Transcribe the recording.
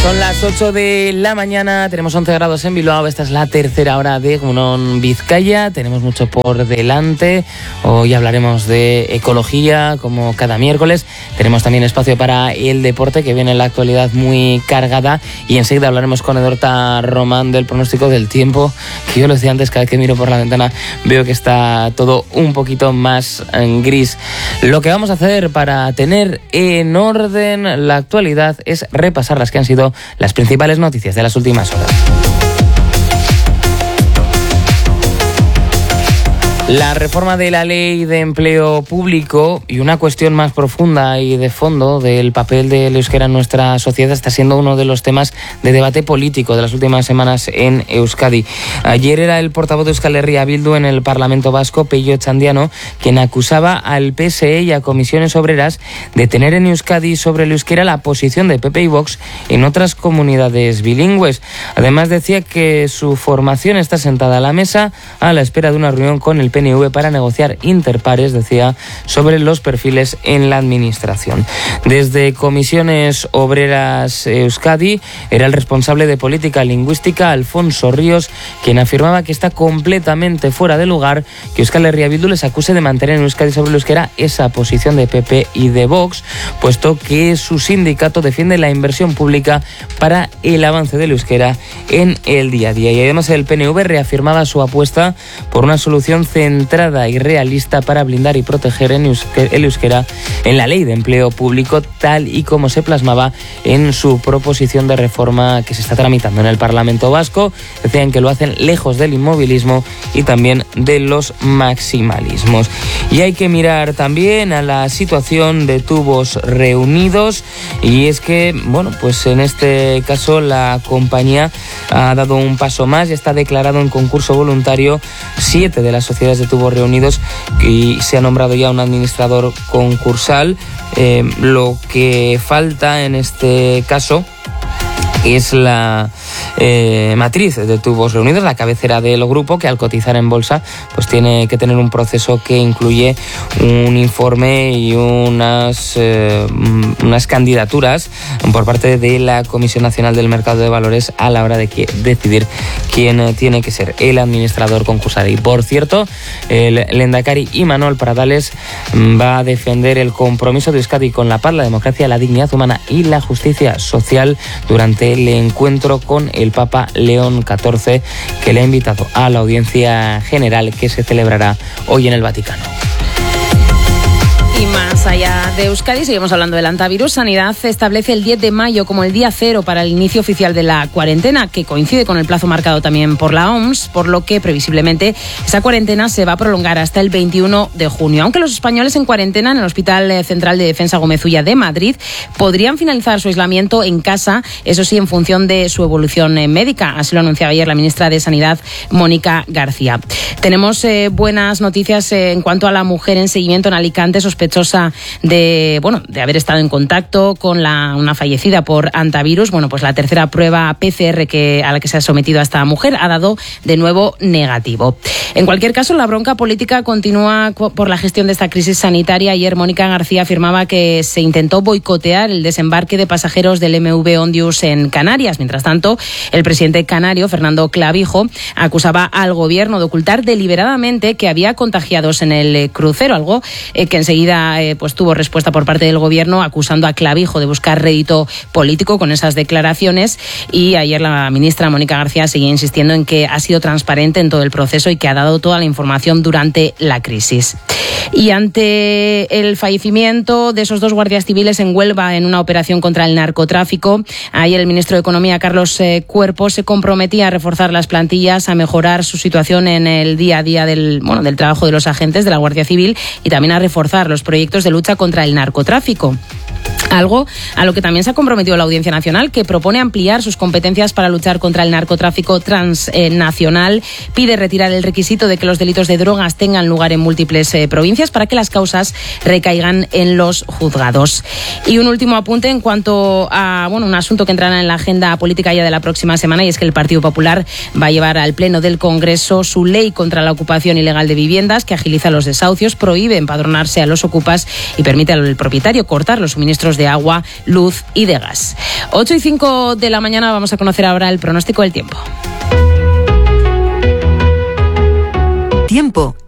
Son las 8 de la mañana, tenemos 11 grados en Bilbao, esta es la tercera hora de Egunon Vizcaya, tenemos mucho por delante, hoy hablaremos de ecología como cada miércoles, tenemos también espacio para el deporte que viene en la actualidad muy cargada y enseguida hablaremos con Edorta Román del pronóstico del tiempo, que yo lo decía antes, cada vez que miro por la ventana veo que está todo un poquito más gris. Lo que vamos a hacer para tener en orden la actualidad es repasar las que han sido las principales noticias de las últimas horas. La reforma de la Ley de Empleo Público y una cuestión más profunda y de fondo del papel del euskera en nuestra sociedad está siendo uno de los temas de debate político de las últimas semanas en Euskadi. Ayer era el portavoz de Euskal Herria Bildu en el Parlamento Vasco, Pello Txandiano, quien acusaba al PSE y a comisiones obreras de tener en Euskadi sobre el euskera la posición de PP y Vox en otras comunidades bilingües. Además decía que su formación está sentada a la mesa a la espera de una reunión con el PNV para negociar interpares, decía, sobre los perfiles en la administración. Desde Comisiones Obreras Euskadi era el responsable de política lingüística, Alfonso Ríos, quien afirmaba que está completamente fuera de lugar que Euskal Herria Bildu les acuse de mantener en Euskadi sobre el euskera esa posición de PP y de Vox, puesto que su sindicato defiende la inversión pública para el avance del euskera en el día a día. Y además el PNV reafirmaba su apuesta por una solución centrada y realista para blindar y proteger el euskera en la Ley de Empleo Público, tal y como se plasmaba en su proposición de reforma que se está tramitando en el Parlamento Vasco. Decían que lo hacen lejos del inmovilismo y también de los maximalismos. Y hay que mirar también a la situación de tubos reunidos, y es que, bueno, pues en este caso la compañía ha dado un paso más y está declarado en concurso voluntario 7 de las sociedades de tubos reunidos y se ha nombrado ya un administrador concursal. Lo que falta en este caso es la matriz de tubos reunidos, la cabecera del grupo, que al cotizar en bolsa pues tiene que tener un proceso que incluye un informe y unas candidaturas por parte de la Comisión Nacional del Mercado de Valores a la hora de decidir quién tiene que ser el administrador concursal. Y por cierto, el lehendakari Imanol Pradales va a defender el compromiso de Euskadi con la paz, la democracia, la dignidad humana y la justicia social durante el encuentro con el Papa León XIV, que le ha invitado a la audiencia general que se celebrará hoy en el Vaticano. Y más allá de Euskadi, seguimos hablando del antivirus. Sanidad establece el 10 de mayo como el día cero para el inicio oficial de la cuarentena, que coincide con el plazo marcado también por la OMS, por lo que previsiblemente esa cuarentena se va a prolongar hasta el 21 de junio. Aunque los españoles en cuarentena en el Hospital Central de Defensa Gómez Ulla de Madrid podrían finalizar su aislamiento en casa, eso sí, en función de su evolución médica. Así lo anunciaba ayer la ministra de Sanidad, Mónica García. Tenemos buenas noticias en cuanto a la mujer en seguimiento en Alicante, sospechosa de haber estado en contacto con una fallecida por antivirus. Bueno, pues la tercera prueba PCR a la que se ha sometido a esta mujer ha dado de nuevo negativo. En cualquier caso, la bronca política continúa por la gestión de esta crisis sanitaria. Ayer Mónica García afirmaba que se intentó boicotear el desembarque de pasajeros del MV Ondius en Canarias. Mientras tanto, el presidente canario, Fernando Clavijo, acusaba al gobierno de ocultar deliberadamente que había contagiados en el crucero, algo que enseguida pues tuvo respuesta por parte del gobierno, acusando a Clavijo de buscar rédito político con esas declaraciones. Y ayer la ministra Mónica García seguía insistiendo en que ha sido transparente en todo el proceso y que ha dado toda la información durante la crisis. Y ante el fallecimiento de esos 2 guardias civiles en Huelva en una operación contra el narcotráfico, ayer el ministro de Economía, Carlos Cuerpo, se comprometía a reforzar las plantillas, a mejorar su situación en el día a día del trabajo de los agentes de la Guardia Civil y también a reforzar los proyectos de lucha contra el narcotráfico. Algo a lo que también se ha comprometido la Audiencia Nacional, que propone ampliar sus competencias para luchar contra el narcotráfico transnacional. Pide retirar el requisito de que los delitos de drogas tengan lugar en múltiples provincias para que las causas recaigan en los juzgados. Y un último apunte en cuanto a un asunto que entrará en la agenda política ya de la próxima semana, y es que el Partido Popular va a llevar al Pleno del Congreso su ley contra la ocupación ilegal de viviendas, que agiliza los desahucios, prohíbe empadronarse a los ocupas y permite al propietario cortar los suministros suministros de agua, luz y de gas. 8:05 de la mañana, vamos a conocer ahora el pronóstico del tiempo. Tiempo